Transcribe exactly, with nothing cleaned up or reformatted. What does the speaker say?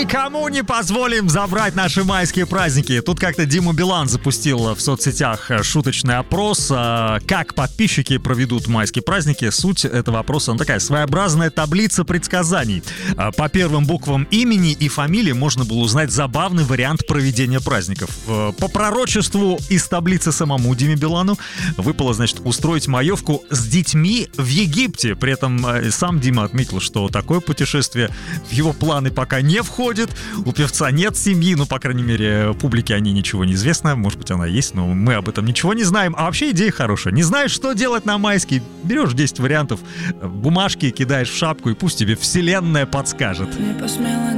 Никому не позволим забрать наши майские праздники. Тут как-то Дима Билан запустил в соцсетях шуточный опрос, как подписчики проведут майские праздники. Суть этого опроса, она такая, своеобразная таблица предсказаний. По первым буквам имени и фамилии можно было узнать забавный вариант проведения праздников. По пророчеству из таблицы самому Диме Билану выпало, значит, устроить маевку с детьми в Египте. При этом сам Дима отметил, что такое путешествие в его планы пока не входит. У певца нет семьи, ну, по крайней мере, публике о ней ничего не известно. Может быть, она есть, но мы об этом ничего не знаем. А вообще идея хорошая. Не знаешь, что делать на майские? Берешь десять вариантов, бумажки кидаешь в шапку, и пусть тебе вселенная подскажет. Не посмела